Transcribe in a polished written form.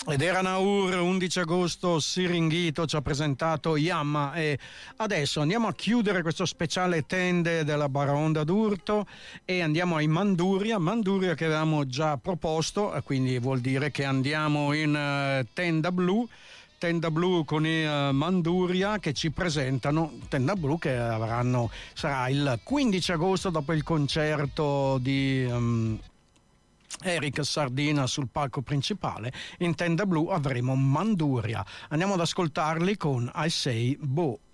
Ed era Naur, 11 agosto, Siringhito ci ha presentato Yamma, e adesso andiamo a chiudere questo speciale tende della Baraonda d'Urto e andiamo ai Manduria che avevamo già proposto, quindi vuol dire che andiamo in tenda blu con i Manduria che ci presentano tenda blu che sarà il 15 agosto dopo il concerto di Eric Sardina sul palco principale. In tenda blu avremo Manduria. Andiamo ad ascoltarli con I Say Bo.